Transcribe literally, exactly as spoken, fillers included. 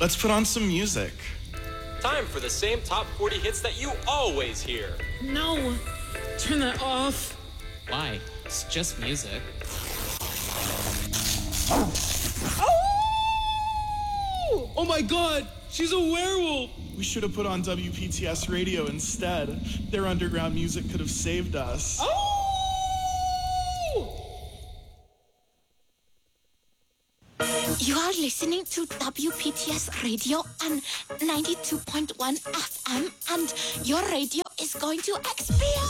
Let's put on some music. Time for the same top forty hits that you always hear. No! Turn that off. Why? It's just music. Oh! Oh my god! She's a werewolf! We should have put on W P T S radio instead. Their underground music could have saved us. Oh! You are listening to W P T S Radio on ninety-two point one F M, and your radio is going to explode.